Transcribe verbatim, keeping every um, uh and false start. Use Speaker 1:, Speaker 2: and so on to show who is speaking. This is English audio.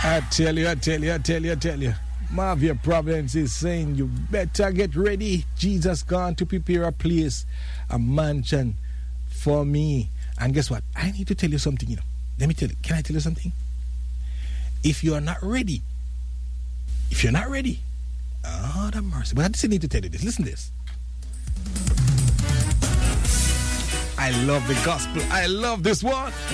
Speaker 1: I tell you, I tell you, I tell you, I tell you. Mavia Providence is saying you better get ready. Jesus gone to prepare a place, a mansion for me. And guess what? I need to tell you something, you know. Let me tell you. Can I tell you something? If you are not ready, if you're not ready, oh, the mercy. But I just need to tell you this. Listen to this. I love the gospel. I love this one.